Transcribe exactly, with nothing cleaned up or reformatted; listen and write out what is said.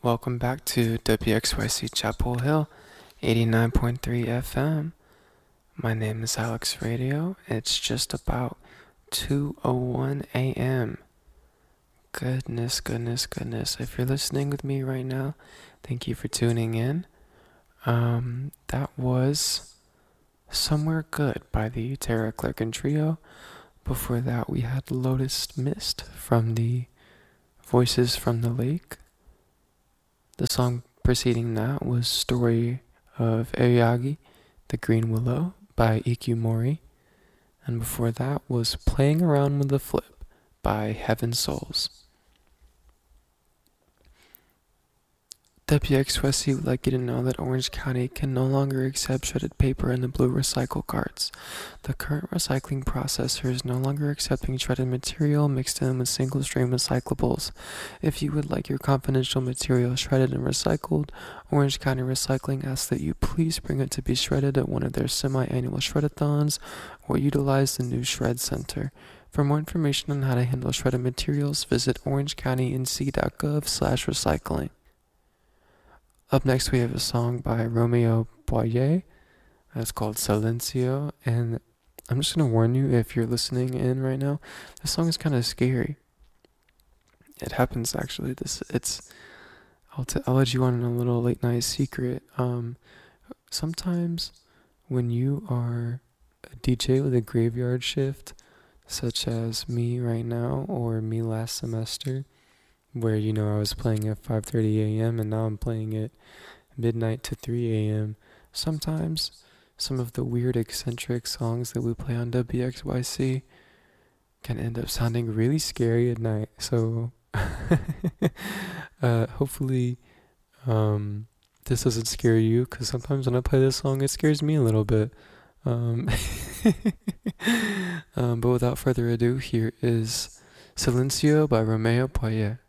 Welcome back to W X Y C Chapel Hill, eighty-nine point three F M. My name is Alex Radio. It's just about two oh one a m Goodness, goodness, goodness. If you're listening with me right now, thank you for tuning in. Um, that was Somewhere Good by the Tara Clerkin Trio. Before that, we had Lotus Mist from the Voices from the Lake. The song preceding that was Story of Aoyagi, The Green Willow by Ikiumori. And before that was Playing Around with the Flip by Heaven Souls. W X Y C would like you to know that Orange County can no longer accept shredded paper in the blue recycle carts. The current recycling processor is no longer accepting shredded material mixed in with single-stream recyclables. If you would like your confidential material shredded and recycled, Orange County Recycling asks that you please bring it to be shredded at one of their semi-annual shredathons or utilize the new Shred Center. For more information on how to handle shredded materials, visit orangecounty.nc.gov slash recycling. Up next, we have a song by Romeo Boyer. It's called Silencio, and I'm just going to warn you if you're listening in right now, this song is kind of scary. It happens, actually. This it's I'll, t- I'll let you on a little late night secret. Um, sometimes when you are a D J with a graveyard shift, such as me right now or me last semester, where, you know, I was playing at five thirty a.m. and now I'm playing at midnight to three a.m. Sometimes some of the weird eccentric songs that we play on W X Y C can end up sounding really scary at night. So uh, hopefully um, this doesn't scare you, because sometimes when I play this song it scares me a little bit. Um, um, but without further ado, here is Silencio by Romeo Boyer.